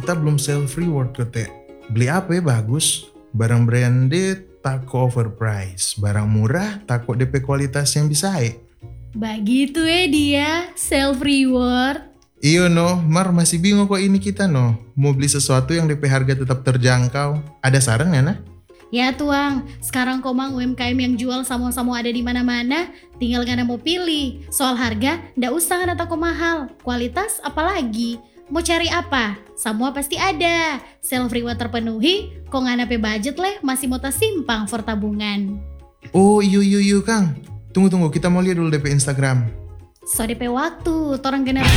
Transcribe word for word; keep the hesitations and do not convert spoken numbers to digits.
kita belum self reward kete. Beli apa ya bagus? Barang branded, tako overprice. Barang murah, tako D P kualitas yang bisa eh. Begitu ya dia, self reward. Iyo no, Mar masih bingung kok ini kita no. Mau beli sesuatu yang D P harga tetap terjangkau. Ada saran ya nah? Ya tuang, sekarang komang U M K M yang jual samo-samo ada di mana-mana, tinggal ngana mau pilih. Soal harga, ndak usah ngana tako mahal. Kualitas apalagi? Mau cari apa? Semua pasti ada. Self reward terpenuhi, kok ngana pe budget leh masih mau tas simpang for tabungan. Oh iyo iyo iyo Kang. Tunggu tunggu kita mau lihat dulu D P Instagram. So D P waktu, torang generasi